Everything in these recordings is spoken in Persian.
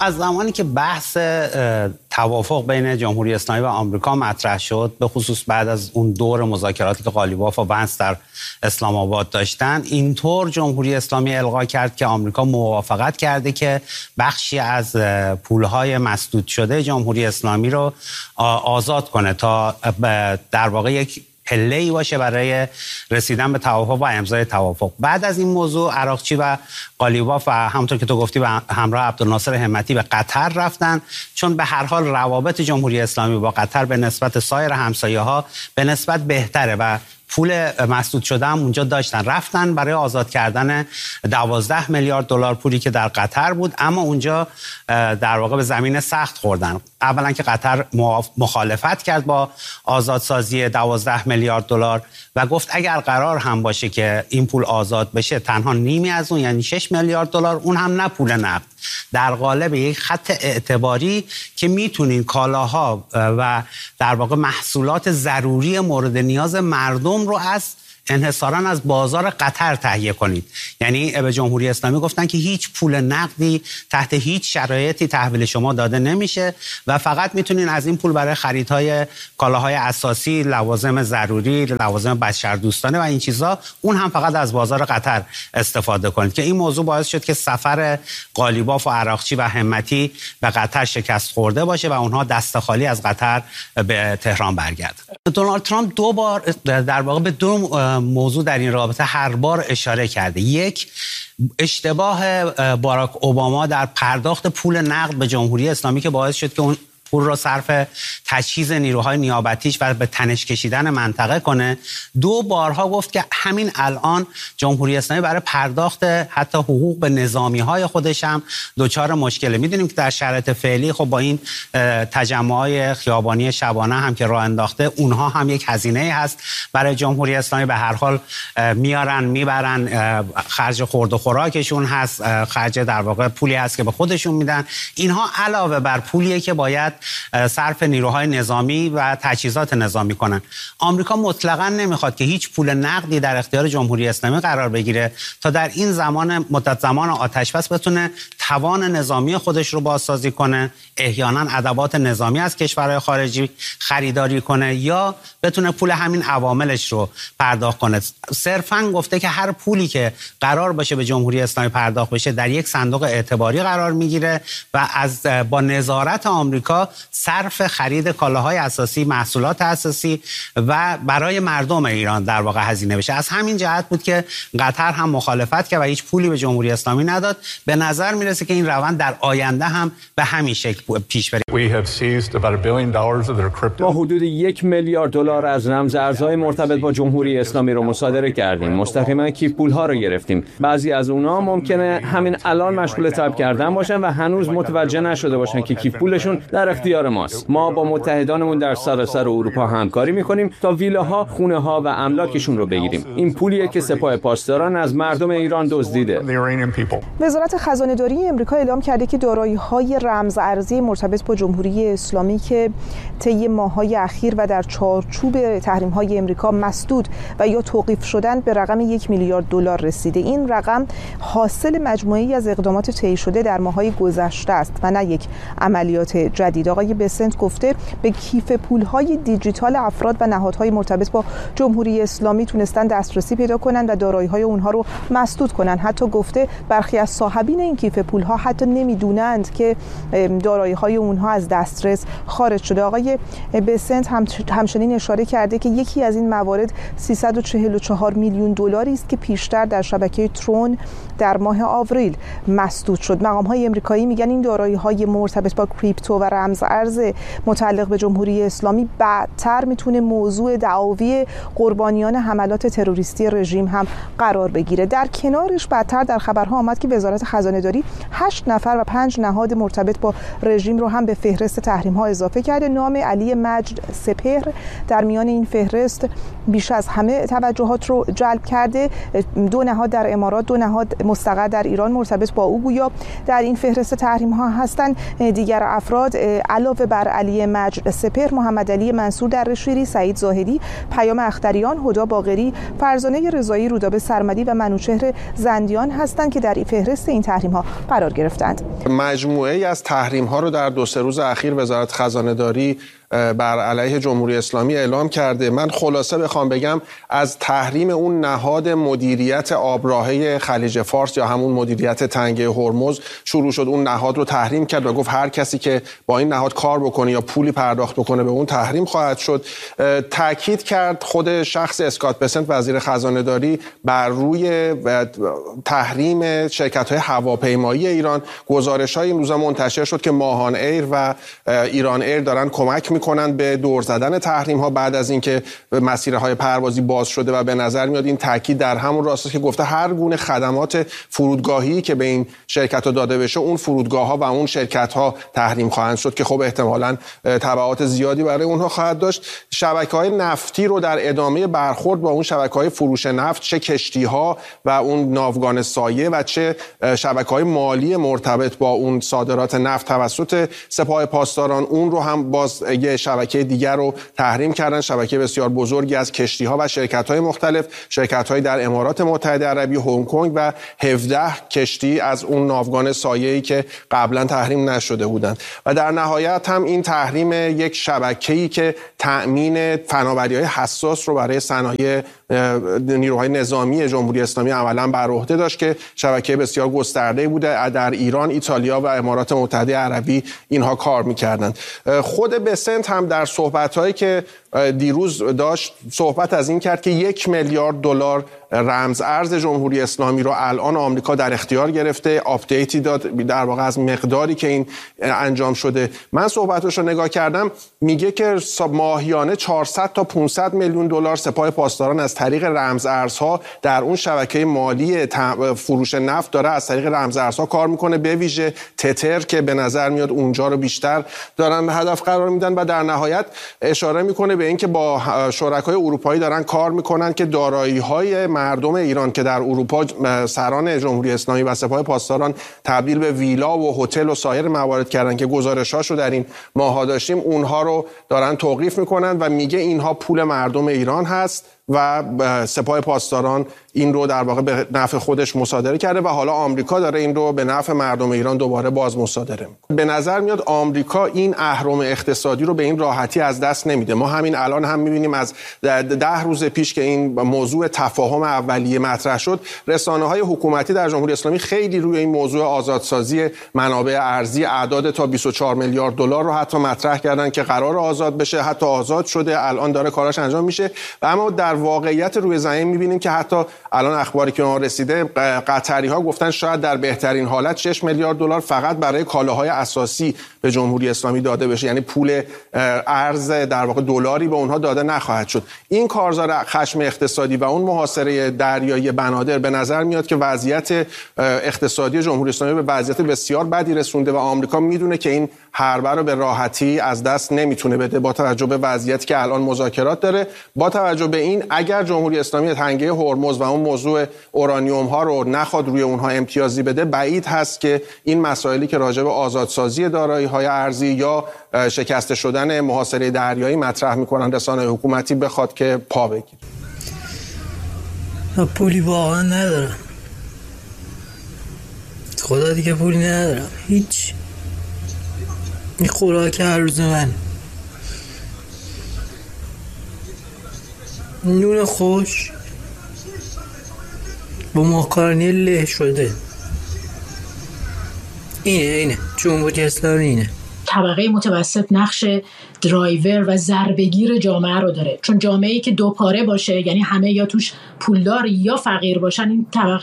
از زمانی که بحث توافق بین جمهوری اسلامی و آمریکا مطرح شد، به خصوص بعد از اون دور مذاکراتی که قالیباف و ونس در اسلام آباد داشتن، اینطور جمهوری اسلامی القا کرد که آمریکا موافقت کرده که بخشی از پولهای مسدود شده جمهوری اسلامی رو آزاد کنه تا در واقع یک پله‌ای باشه برای رسیدن به توافق و امضای توافق. بعد از این موضوع عراقچی و قالیباف و همونطور که تو گفتی به همراه عبدالناصر همتی به قطر رفتن، چون به هر حال روابط جمهوری اسلامی با قطر به نسبت سایر همسایه‌ها به نسبت بهتره و پول مسدود شده هم اونجا داشتن. رفتن برای آزاد کردن 12 میلیارد دلار پولی که در قطر بود، اما اونجا در واقع به زمین سخت خوردن. اولا که قطر مخالفت کرد با آزادسازی 12 میلیارد دلار و گفت اگر قرار هم باشه که این پول آزاد بشه، تنها نیمی از اون یعنی 6 میلیارد دلار، اون هم نه پول نقد، در قالب یک خط اعتباری که میتونین کالاها و در واقع محصولات ضروری مورد نیاز مردم رو انحصاراً از بازار قطر تهیه کنید. یعنی به جمهوری اسلامی گفتن که هیچ پول نقدی تحت هیچ شرایطی تحویل شما داده نمیشه و فقط میتونین از این پول برای خریدهای کالاهای اساسی، لوازم ضروری، لوازم بشردوستانه و این چیزا، اون هم فقط از بازار قطر استفاده کنید. که این موضوع باعث شد که سفر قالیباف و عراقچی و همتی به قطر شکست خورده باشه و اونها دست خالی از قطر به تهران برگردن. دونالد ترامپ دو بار در واقع به دو موضوع در این رابطه هر بار اشاره کرده. یک، اشتباه باراک اوباما در پرداخت پول نقد به جمهوری اسلامی که باعث شد که اون پول را صرف تجهیز نیروهای نیابتیش و به تنش کشیدن منطقه کنه. دو بارها گفت که همین الان جمهوری اسلامی برای پرداخت حتی حقوق به نظامی‌های خودش هم دچار مشکله. میدونیم که در شرایط فعلی خب با این تجمع‌های خیابانی شبانه هم که راه انداخته، اونها هم یک هزینه هست برای جمهوری اسلامی. به هر حال میارن میبرن، خرج خورد و خوراکشون هست، خرج در واقع پولی هست که به خودشون میدن. اینها علاوه بر پولیه که باید صرف نیروهای نظامی و تجهیزات نظامی کنن. آمریکا مطلقاً نمیخواد که هیچ پول نقدی در اختیار جمهوری اسلامی قرار بگیره تا در این مدت زمان آتش بس بتونه توان نظامی خودش رو بازسازی کنه، احیانا ادوات نظامی از کشورهای خارجی خریداری کنه یا بتونه پول همین عواملش رو پرداخت کنه. صرفاً گفته که هر پولی که قرار باشه به جمهوری اسلامی پرداخت بشه در یک صندوق اعتباری قرار میگیره و با نظارت آمریکا صرف خرید کالاهای اساسی، محصولات اساسی و برای مردم ایران در واقع هزینه بشه. از همین جهت بود که قطر هم مخالفت کرد و هیچ پولی به جمهوری اسلامی نداد. به نظر میرسه که این روند در آینده هم به همین شکل پیش بره. ما حدود 1 میلیارد دلار از رمز ارزهای مرتبط با جمهوری اسلامی رو مصادره کردیم. مستقیما کیف پول‌ها رو گرفتیم. بعضی از اونها ممکنه همین الان مشغول طلب کردن باشن و هنوز متوجه نشده باشن که کیف پولشون در اختیار ماست. ما با متحدانمون در سراسر اروپا همکاری می‌کنیم تا ویلاها، خونه‌ها و املاکشون رو بگیریم. این پولیه که سپاه پاسداران از مردم ایران دزدیده. وزارت خزانه‌داری آمریکا اعلام کرده که دارایی‌های رمز ارزی مرتبط با جمهوری اسلامی که طی ماه‌های اخیر و در چارچوب تحریم‌های آمریکا مسدود و یا توقیف شدند به رقم 1 میلیارد دلار رسیده. این رقم حاصل مجموعه‌ای از اقدامات طی شده در ماه‌های گذشته است و نه یک عملیات جدید. آقای بسنت گفته به کیف پول‌های دیجیتال افراد و نهادهای مرتبط با جمهوری اسلامی تونستن دسترسی پیدا کنن و دارایی‌های اونها رو مسدود کنن. حتی گفته برخی از صاحبین این کیف پول‌ها حتی نمیدونند که دارایی‌های اونها از دسترس خارج شده. آقای بسنت همچنین اشاره کرده که یکی از این موارد 344 میلیون دلاری است که پیشتر در شبکه ترون در ماه آوریل مسدود شد. مقام‌های آمریکایی میگن این دارایی‌های مرتبط با کریپتو و رمز ارز متعلق به جمهوری اسلامی بعدتر میتونه موضوع دعاوی قربانیان حملات تروریستی رژیم هم قرار بگیره. در کنارش بعدتر در خبرها آمد که وزارت خزانه‌داری 8 نفر و 5 نهاد مرتبط با رژیم رو هم به فهرست تحریم‌ها اضافه کرده. نام علی مجد سپهر در میان این فهرست بیش از همه توجهات رو جلب کرده. 2 نهاد در امارات، 2 نهاد مستقر در ایران مرتبط با او گویا در این فهرست تحریم‌ها هستند. دیگر افراد علاوه بر علی مجد سپهر، محمد علی منصور دروشیری، سعید زاهدی، پیام اختریان، هدا باقری، فرزانه رضایی، رودابه سرمدی و منوچهر زندیان هستند که در فهرست این تحریم‌ها قرار گرفتند. مجموعه‌ای از تحریم‌ها رو در 2-3 روز اخیر وزارت خزانه‌داری بر علیه جمهوری اسلامی اعلام کرده. من خلاصه بخوام بگم از تحریم اون نهاد مدیریت آبراهه خلیج فارس یا همون مدیریت تنگه هرمز شروع شد. اون نهاد رو تحریم کرد و گفت هر کسی که با این نهاد کار بکنه یا پولی پرداخت بکنه به اون تحریم خواهد شد. تاکید کرد خود شخص اسکات بسنت وزیر خزانه‌داری بر روی تحریم شرکت‌های هواپیمایی ایران. گزارش‌های این روزا منتشر شد که ماهان ایر و ایران ایر دارن کمک میکنن به دور زدن تحریم ها بعد از اینکه مسیرهای پروازی باز شده و به نظر میاد این تاکید در همون راست که گفته هر گونه خدمات فرودگاهی که به این شرکت ها داده بشه اون فرودگاه ها و اون شرکت ها تحریم خواهند شد که خب احتمالاً تبعات زیادی برای اونها خواهد داشت. شبکه‌های نفتی رو در ادامه برخورد با اون شبکه‌های فروش نفت، چه کشتی‌ها و اون ناوگان سایه و چه شبکه‌های مالی مرتبط با اون صادرات نفت توسط سپاه پاسداران، اون رو هم باز یه شبکه دیگر رو تحریم کردن. شبکه بسیار بزرگی از کشتی‌ها و شرکت‌های مختلف، شرکت‌های در امارات متحده عربی، هنگ کنگ و 17 کشتی از اون ناوگان سایه‌ای که قبلا تحریم نشده بودند. و در نهایت هم این تحریم یک شبکه‌ای که تأمین فناوری‌های حساس رو برای صنایع نیروهای نظامی جمهوری اسلامی عملاً بر عهده داشت که شبکه بسیار گسترده بوده. در ایران، ایتالیا و امارات متحده عربی اینها کار می‌کردند. خود بسنت هم در صحبت‌هایی که دیروز داشت صحبت از این کرد که $1 میلیارد رمز ارز جمهوری اسلامی رو الان آمریکا در اختیار گرفته. آپدیتی داد در واقع از مقداری که این انجام شده. من صحبتش رو نگاه کردم، میگه که ماهیانه 400 تا 500 میلیون دلار سپاه پاسداران از طریق رمز ارزها در اون شبکه مالی فروش نفت داره از طریق رمز ارزها کار میکنه، به ویژه تتر که به نظر میاد اونجا رو بیشتر دارن هدف قرار میدن. و در نهایت اشاره میکنه به اینکه با شرکای اروپایی دارن کار میکنن که دارایی‌های مردم ایران که در اروپا سران جمهوری اسلامی و سپاه پاسداران تبدیل به ویلا و هتل و سایر موارد کردن که گزارش‌هاشو در این ماه‌ها داشتیم، اونها رو دارن توقیف میکنن و میگه اینها پول مردم ایران هست و سپاه پاسداران این رو در واقع به نفع خودش مصادره کرده و حالا آمریکا داره این رو به نفع مردم ایران دوباره باز مصادره میکنه. به نظر میاد آمریکا این اهرم اقتصادی رو به این راحتی از دست نمیده. ما همین الان هم میبینیم از 10 روز پیش که این موضوع تفاهم اولیه مطرح شد، رسانه‌های حکومتی در جمهوری اسلامی خیلی روی این موضوع آزادسازی منابع ارزی اعداد تا 24 میلیارد دلار رو حتی مطرح کردن که قرار آزاد بشه، حتی آزاد شده، الان داره کاراش انجام میشه. و اما در واقعیت روی زمین میبینیم که حتی الان اخباری که ما رسیده، قطری‌ها گفتن شاید در بهترین حالت 6 میلیارد دلار فقط برای کالاهای اساسی به جمهوری اسلامی داده بشه، یعنی پول ارز در واقع دلاری به اونها داده نخواهد شد. این کارزار خشم اقتصادی و اون محاصره دریایی بنادر به نظر میاد که وضعیت اقتصادی جمهوری اسلامی به وضعیت بسیار بدی رسونده و آمریکا میدونه که این حربه رو به راحتی از دست نمیتونه بده با توجه به وضعیتی که الان مذاکرات داره. با توجه به این اگر جمهوری اسلامی تنگه هرمز و اون موضوع اورانیوم ها رو نخواد روی اونها امتیازی بده، بعید هست که این مسائلی که راجع به آزادسازی دارایی های ارزی یا شکسته شدن محاصره دریایی مطرح میکنن رسانه‌های حکومتی بخواد که پا بگیره. پولی واقعا ندارم، خدا دیگه پولی ندارم، هیچ. این خوراک هر روز من، نون خوش با ماکارونی له شده، اینه جمهوری اسلامی اینه. طبقه متوسط نقش درایور و ضربه‌گیر جامعه رو داره، چون جامعه‌ای که دو پاره باشه، یعنی همه یا توش پولدار یا فقیر باشن، این طبقه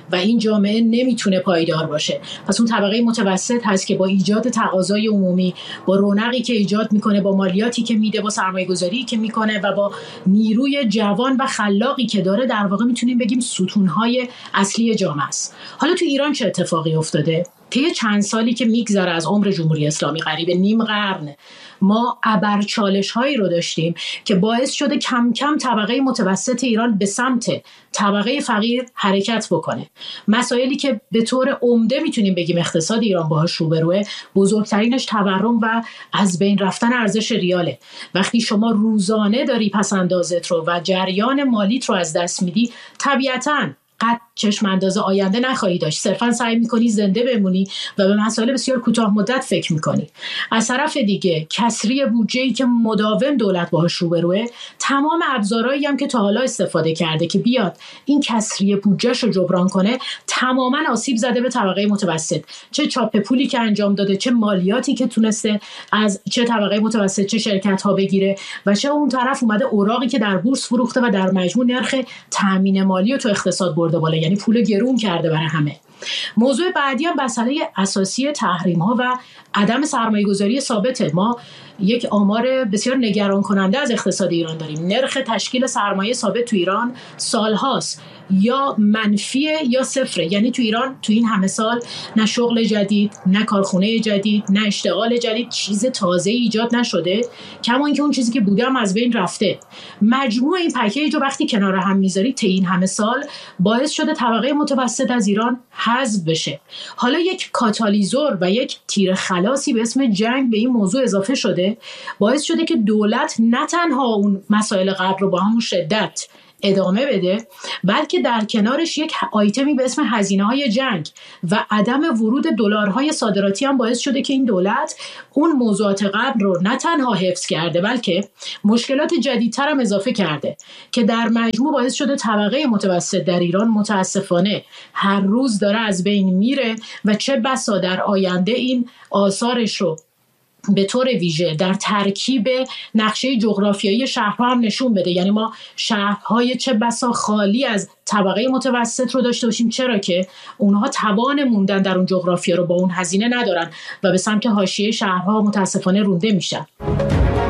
و این جامعه نمیتونه پایدار باشه. پس اون طبقه متوسط هست که با ایجاد تقاضای عمومی، با رونقی که ایجاد میکنه، با مالیاتی که میده، با سرمایه‌گذاری که میکنه و با نیروی جوان و خلاقی که داره، در واقع میتونیم بگیم ستونهای اصلی جامعه است. حالا تو ایران چه اتفاقی افتاده؟ طی چند سالی که میگذره از عمر جمهوری اسلامی، قریب نیم قرن، ما ابرچالش‌هایی رو داشتیم که باعث شده کم کم طبقه متوسط ایران به سمت طبقه فقیر حرکت بکنه. مسائلی که به طور عمده میتونیم بگیم اقتصاد ایران باهاش روبروه، بزرگترینش تورم و از بین رفتن ارزش ریاله. وقتی شما روزانه داری پس‌اندازت رو و جریان مالیت رو از دست میدی، طبیعتاً قد چشم انداز آینده نخواهی داشت، صرفا سعی میکنی زنده بمونی و به مسائل بسیار کوتاه مدت فکر میکنی. از طرف دیگه کسری بودجه‌ای که مداوم دولت باهاش روبروه، تمام ابزارهایی هم که تا حالا استفاده کرده که بیاد این کسری بودجه‌ش رو جبران کنه، تماما آسیب زده به طبقه متوسط. چه چاپ پولی که انجام داده، چه مالیاتی که تونسته از چه طبقه متوسط چه شرکت ها بگیره و چه اون طرف اومده اوراقی که در بورس فروخته و در مجموع نرخ تامین مالی رو تو اقتصاد برده بالا، یعنی پول گرون کرده برای همه. موضوع بعدی هم مسئله اساسی تحریم ها و عدم سرمایه گذاری ثابته. ما یک آمار بسیار نگران کننده از اقتصاد ایران داریم. نرخ تشکیل سرمایه ثابت تو ایران سالهاست یا منفیه یا صفره. یعنی تو ایران تو این همه سال نه شغل جدید، نه کارخونه جدید، نه اشتغال جدید، چیز تازه ایجاد نشده، کما اینکه اون چیزی که بوده هم از بین رفته. مجموع این پکیج رو وقتی کنار هم میذاری تا این همه سال باعث شده طبقه متوسط از ایران حذف بشه. حالا یک کاتالیزور و یک تیر خلاصی به اسم جنگ به این موضوع اضافه شده، باعث شده که دولت نه تنها اون مسائل قبل رو با همون شدت ادامه بده، بلکه در کنارش یک آیتمی به اسم هزینه‌های جنگ و عدم ورود دلارهای صادراتی هم باعث شده که این دولت اون موضوعات قبل رو نه تنها حفظ کرده، بلکه مشکلات جدیدتر هم اضافه کرده که در مجموع باعث شده طبقه متوسط در ایران متاسفانه هر روز داره از بین میره و چه بسا در آینده این آثارش رو به طور ویژه در ترکیب نقشه جغرافیایی شهرها هم نشون بده. یعنی ما شهرهای چه بسا خالی از طبقه متوسط رو داشته باشیم، چرا که اونها توان موندن در اون جغرافیا رو با اون هزینه ندارن و به سمت حاشیه شهرها متاسفانه رونده میشن.